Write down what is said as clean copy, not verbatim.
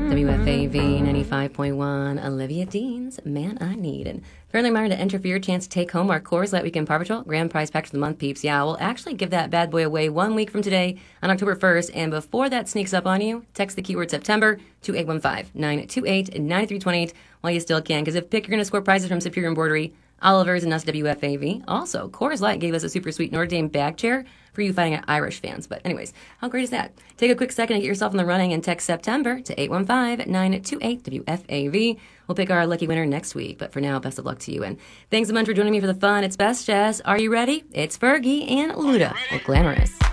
WFAV 95.1, Olivia Dean's Man I Need. And friendly reminder to enter for your chance to take home our Coors Light Weekend Paw Patrol Grand Prize Pack of the Month, peeps. Yeah, we'll actually give that bad boy away 1 week from today on October 1st. And before that sneaks up on you, text the keyword September to 815-928-9328 while you still can. Because if pick, you're going to score prizes from Superior Embroidery, Oliver's, and us WFAV. Also, Coors Light gave us a super sweet Notre Dame bag chair for you Fighting Irish fans. But anyways, how great is that? Take a quick second to get yourself in the running and text September to 815-928-WFAV. We'll pick our lucky winner next week. But for now, best of luck to you. And thanks so much for joining me for the fun. It's Best Jazz. Are you ready? It's Fergie and Luda with Glamorous.